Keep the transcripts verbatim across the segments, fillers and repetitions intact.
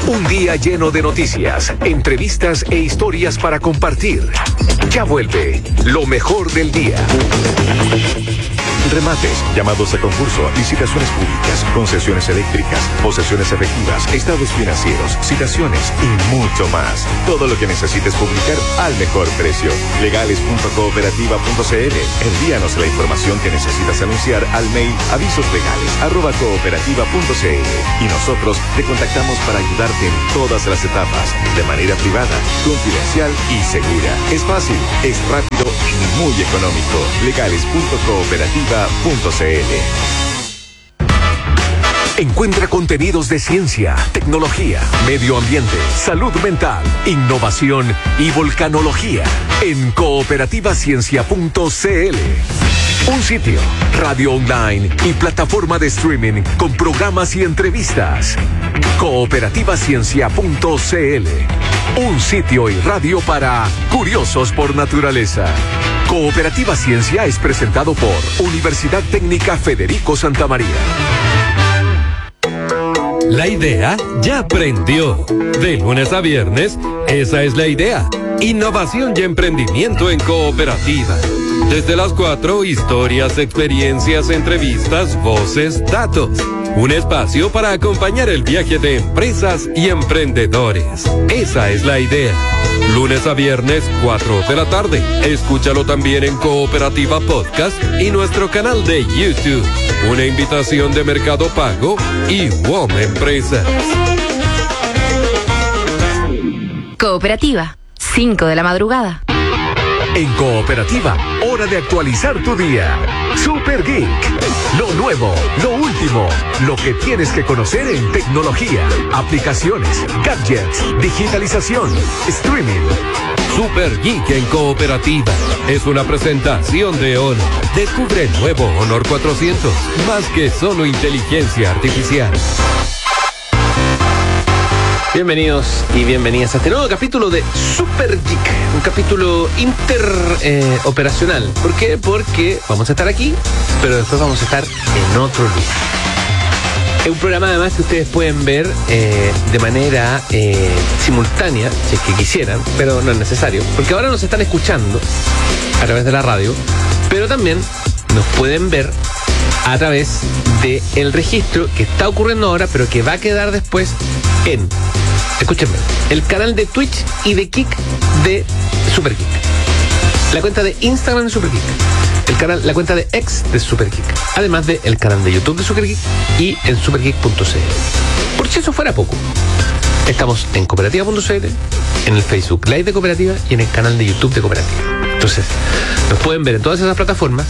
Un día lleno de noticias, entrevistas e historias para compartir. Ya vuelve lo mejor del día. Remates, llamados a concurso, licitaciones públicas, concesiones eléctricas, posesiones efectivas, estados financieros, citaciones y mucho más. Todo lo que necesites publicar al mejor precio. legales punto cooperativa punto c l. Envíanos la información que necesitas anunciar al mail avisoslegales arroba cooperativa punto c l y nosotros te contactamos para ayudarte en todas las etapas, de manera privada, confidencial y segura. Es fácil, es rápido y muy económico. legales punto cooperativa punto c l. Encuentra contenidos de ciencia, tecnología, medio ambiente, salud mental, innovación y volcanología en cooperativa ciencia punto c l. Un sitio, radio online y plataforma de streaming con programas y entrevistas. cooperativa ciencia punto c l. Un sitio y radio para curiosos por naturaleza. Cooperativa Ciencia es presentado por Universidad Técnica Federico Santa María. La idea ya prendió. De lunes a viernes, esa es la idea. Innovación y emprendimiento en cooperativa. Desde las cuatro, historias, experiencias, entrevistas, voces, datos. Un espacio para acompañar el viaje de empresas y emprendedores. Esa es la idea. Lunes a viernes, cuatro de la tarde. Escúchalo también en Cooperativa Podcast y nuestro canal de YouTube. Una invitación de Mercado Pago y W O M Empresas. Cooperativa, cinco de la madrugada. En Cooperativa, hora de actualizar tu día. Super Geek. Lo nuevo, lo último, lo que tienes que conocer en tecnología, aplicaciones, gadgets, digitalización, streaming. Super Geek en Cooperativa. Es una presentación de Honor. Descubre el nuevo Honor cuatrocientos. Más que solo inteligencia artificial. Bienvenidos y bienvenidas a este nuevo capítulo de Super Geek, un capítulo interoperacional. Eh, ¿Por qué? Porque vamos a estar aquí, pero después vamos a estar en otro lugar. Es un programa además que ustedes pueden ver eh, de manera eh, simultánea, si es que quisieran, pero no es necesario, porque ahora nos están escuchando a través de la radio, pero también nos pueden ver a través del registro que está ocurriendo ahora, pero que va a quedar después en, escúchenme, el canal de Twitch y de Kik de Super Geek, la cuenta de Instagram de Super Geek, el canal, la cuenta de X de Super Geek, además del canal de YouTube de Super Geek y en supergeek punto c l. Por si eso fuera poco, estamos en cooperativa punto c l, en el Facebook Live de Cooperativa y en el canal de YouTube de Cooperativa. Entonces, nos pueden ver en todas esas plataformas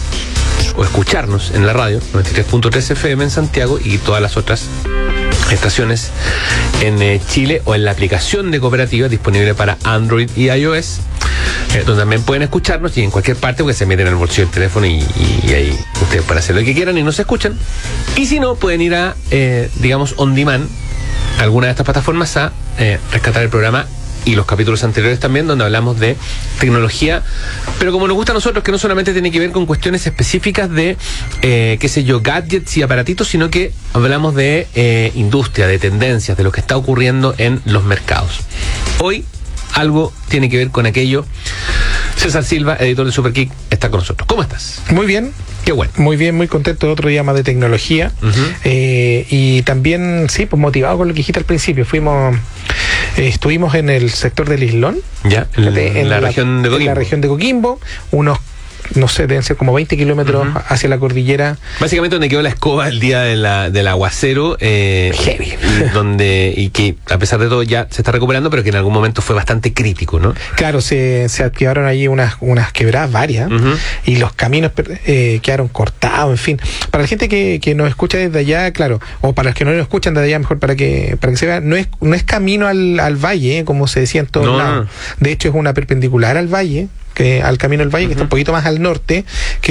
o escucharnos en la radio noventa y tres punto tres F M en Santiago y todas las otras estaciones en eh, Chile, o en la aplicación de Cooperativa disponible para Android y iOS, eh, donde también pueden escucharnos y en cualquier parte, porque se meten en el bolsillo del teléfono y, y, y ahí ustedes pueden hacer lo que quieran y nos escuchan. Y si no, pueden ir a, eh, digamos, on demand, alguna de estas plataformas, a eh, rescatar el programa y los capítulos anteriores también, donde hablamos de tecnología, pero como nos gusta a nosotros, que no solamente tiene que ver con cuestiones específicas de, eh, qué sé yo, gadgets y aparatitos, sino que hablamos de eh, industria, de tendencias, de lo que está ocurriendo en los mercados. Hoy algo tiene que ver con aquello. César Silva, editor de Super Geek, está con nosotros. ¿Cómo estás? Muy bien. Qué bueno. Muy bien, muy contento. Otro día más de tecnología. Uh-huh. eh, y también, sí, pues motivado con lo que dijiste al principio. Fuimos, eh, estuvimos en el sector del Islón. Ya, en, de, en, en, la, la, región de Coquimbo. En la región de Coquimbo. Unos, no sé, deben ser como veinte kilómetros uh-huh. hacia la cordillera. Básicamente donde quedó la escoba el día de la, del aguacero. Eh, Heavy. Y, donde, y que a pesar de todo ya se está recuperando, pero que en algún momento fue bastante crítico, ¿no? Claro, se, se activaron allí unas, unas quebradas varias uh-huh. y los caminos eh, quedaron cortados, en fin. Para la gente que, que nos escucha desde allá, claro, o para los que no nos escuchan desde allá, mejor para que para que se vea, no es, no es camino al, al valle, eh, como se decía en todos no, lados. No. De hecho, es una perpendicular al valle, que al camino del valle, uh-huh. que está un poquito más al norte,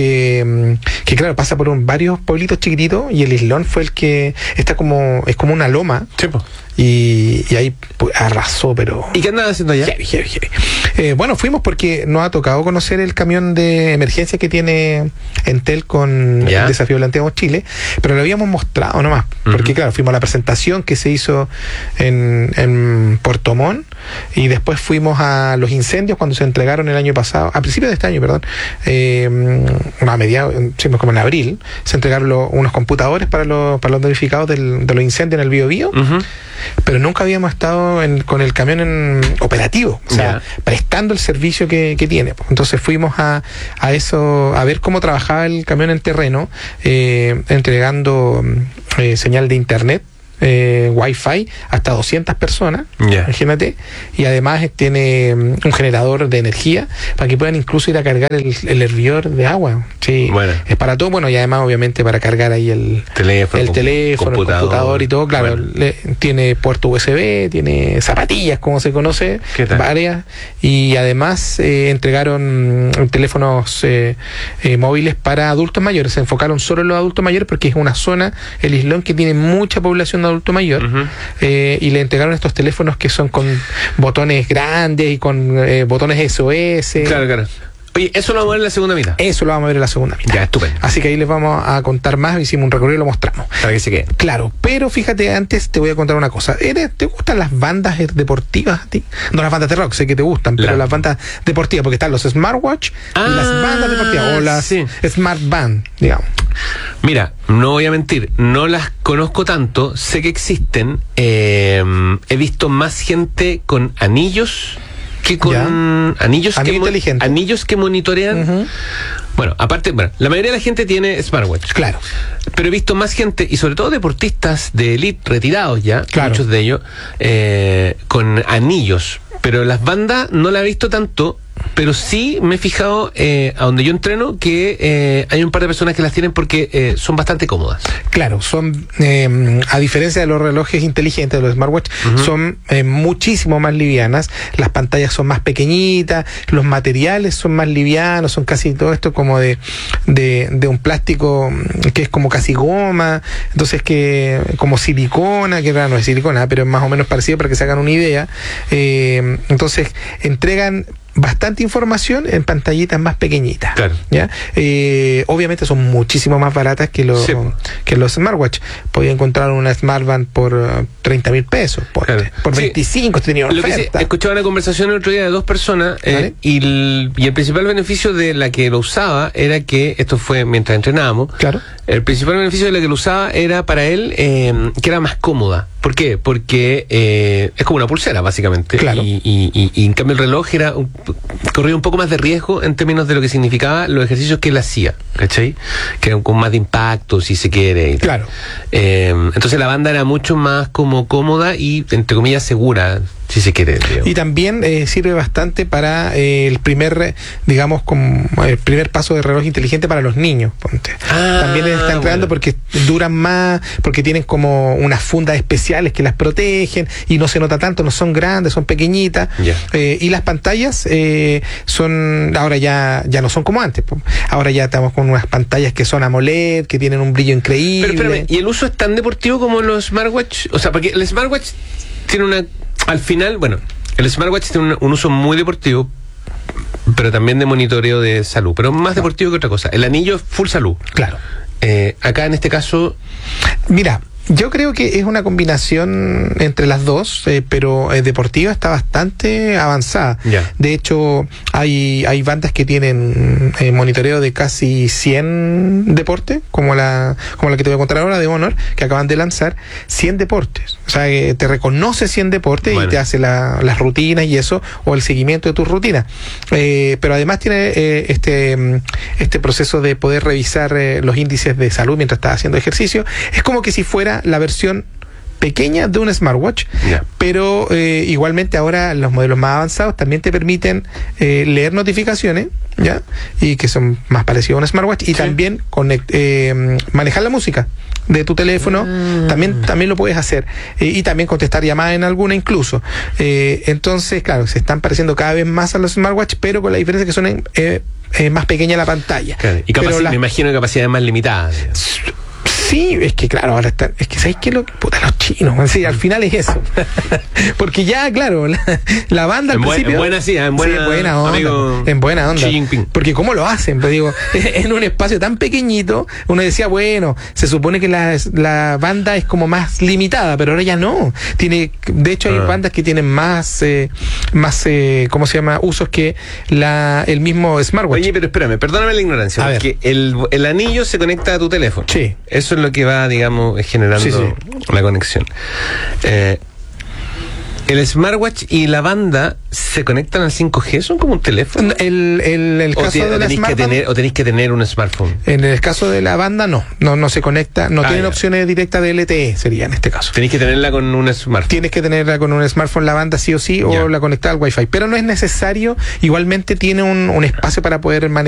que, que claro, pasa por un, varios pueblitos chiquititos, y el Islón fue el que está como, es como una loma. Sí, pues. Y, y ahí pues, arrasó, pero... ¿Y qué andaban haciendo allá? Heavy, heavy, heavy. Eh, bueno, fuimos porque nos ha tocado conocer el camión de emergencia que tiene Entel con ¿Ya? el Desafío Planteamos Chile, pero lo habíamos mostrado nomás, uh-huh. porque claro, fuimos a la presentación que se hizo en, en Puerto Montt y después fuimos a los incendios cuando se entregaron el año pasado, a principios de este año, perdón, eh, a mediados, como en abril, se entregaron lo, unos computadores para los, para los damnificados del, de los incendios en el Bío Bío, uh-huh. pero nunca habíamos estado en, con el camión en operativo, o sea, yeah. prestando el servicio que, que tiene. Entonces fuimos a, a eso, a ver cómo trabajaba el camión en terreno, eh, entregando eh, señal de internet, eh, Wi-Fi hasta doscientas personas, yeah. imagínate, y además tiene un generador de energía para que puedan incluso ir a cargar el, el hervidor de agua. Sí, bueno. Es para todo, bueno, y además obviamente para cargar ahí el teléfono, el, teléfono, computador, el computador y todo, claro, bueno. le, tiene puerto U S B, tiene zapatillas, como se conoce, varias, y además eh, entregaron teléfonos eh, eh, móviles para adultos mayores, se enfocaron solo en los adultos mayores porque es una zona, el Islón, que tiene mucha población de adulto mayor, uh-huh. eh, y le entregaron estos teléfonos que son con botones grandes y con eh, botones S O S. Claro, claro. Oye, eso lo vamos a ver en la segunda mitad. Eso lo vamos a ver en la segunda mitad. Ya, estupendo. Así que ahí les vamos a contar más, hicimos un recorrido y lo mostramos. Para que se quede. Claro, pero fíjate, antes te voy a contar una cosa. ¿Eres, ¿Te gustan las bandas deportivas a ti? No las bandas de rock, sé que te gustan, pero la... las bandas deportivas, porque están los smartwatch ah, y las bandas deportivas, o las sí. smart band, digamos. Mira, no voy a mentir, no las conozco tanto, sé que existen, eh, he visto más gente con anillos que con ya. anillos Anillo que inteligente. anillos que monitorean. Uh-huh. Bueno, aparte, bueno, la mayoría de la gente tiene smartwatch. Claro. Pero he visto más gente, y sobre todo deportistas de elite retirados ya, claro. muchos de ellos, eh, con anillos. Pero las bandas no la he visto tanto, pero sí me he fijado, eh, a donde yo entreno, que eh, hay un par de personas que las tienen porque eh, son bastante cómodas. Claro, son, eh, a diferencia de los relojes inteligentes, de los smartwatch, uh-huh. son eh, muchísimo más livianas, las pantallas son más pequeñitas, los materiales son más livianos, son casi todo esto como de, de, de un plástico que es como casi goma, entonces que como silicona, que no es silicona, pero es más o menos parecido para que se hagan una idea. Eh, entonces entregan bastante información en pantallitas más pequeñitas. Claro. ¿Ya? Eh, obviamente son muchísimo más baratas que los, sí. que los smartwatch. Podía encontrar una smartband por uh, treinta mil pesos, por, claro. por sí. veinticinco tenía una oferta. Sí, escuchaba una conversación el otro día de dos personas, eh, ¿vale? y, el, y el principal beneficio de la que lo usaba era que, esto fue mientras entrenábamos, claro. el principal beneficio de la que lo usaba era para él eh, que era más cómoda. ¿Por qué? Porque eh, es como una pulsera, básicamente. Claro. Y, y, y, y en cambio el reloj era un, corría un poco más de riesgo en términos de lo que significaba los ejercicios que él hacía, ¿cachai? Que eran con más de impacto, si se quiere. Y claro. Eh, entonces la banda era mucho más como cómoda y, entre comillas, segura, si se quiere. Digamos. Y también eh, sirve bastante para eh, el primer, digamos, como el primer paso de reloj inteligente para los niños, ponte. Ah, también les están creando bueno. porque duran más, porque tienen como unas fundas especiales que las protegen y no se nota tanto, no son grandes, son pequeñitas. Yeah. Eh, y las pantallas eh, son, ahora ya, ya no son como antes. Po. Ahora ya estamos con unas pantallas que son AMOLED, que tienen un brillo increíble. Pero espérame, ¿y el uso es tan deportivo como los smartwatch? O sea, porque el smartwatch tiene una... Al final, bueno, el smartwatch tiene un, un uso muy deportivo, pero también de monitoreo de salud, pero más deportivo que otra cosa. El anillo es full salud. Claro. Eh, acá en este caso... Mira, yo creo que es una combinación entre las dos, eh, pero eh, deportiva está bastante avanzada. Yeah. De hecho, hay hay bandas que tienen eh, monitoreo de casi cien deportes, como la como la que te voy a contar ahora de Honor, que acaban de lanzar, cien deportes. O sea, eh, te reconoce cien deportes bueno. y te hace la, las rutinas y eso, o el seguimiento de tus rutinas. Eh, pero además tiene eh, este este proceso de poder revisar eh, los índices de salud mientras estás haciendo ejercicio. Es como que si fuera la versión pequeña de un smartwatch, yeah. pero eh, igualmente ahora los modelos más avanzados también te permiten eh, leer notificaciones, ¿ya? Y que son más parecidos a un smartwatch, y sí. también conect, eh, manejar la música de tu teléfono, mm. también también lo puedes hacer, eh, y también contestar llamadas en alguna incluso. Eh, entonces, claro, se están pareciendo cada vez más a los smartwatch, pero con la diferencia que son en, eh, eh, más pequeña la pantalla. Claro. Y capaci- la, me imagino capacidades más limitadas. Sí, es que claro, ahora están, es que ¿sabéis qué es lo que puta los chinos? Sí, al final es eso. Porque ya, claro, la, la banda al en principio. En buena, sí, en buena, sí, buena onda. Amigo en buena onda. Xi Jinping. Porque ¿cómo lo hacen? Pues digo, en un espacio tan pequeñito, uno decía, bueno, se supone que la, la banda es como más limitada, pero ahora ya no. Tiene, de hecho, hay Ah. bandas que tienen más, eh, más, eh, ¿cómo se llama? Usos que la, el mismo smartwatch. Oye, pero espérame, perdóname la ignorancia, A porque el, el anillo se conecta a tu teléfono. Sí. Eso es lo que va, digamos, generando Sí, sí. la conexión. Eh, ¿El smartwatch y la banda se conectan al cinco G? ¿Son como un teléfono? El, el, el ¿O, caso te- de o la tenéis que Smart tener, Band, o tenéis que tener un smartphone? en el caso de la banda no, no, no se conecta, no Ah, tienen ya. opciones directas de L T E, sería en este caso. Tenéis que tenerla con un smartphone. Tienes que tenerla con un smartphone la banda sí o sí, Ya. o la conectada al Wi-Fi, pero no es necesario, igualmente tiene un, un espacio para poder manejar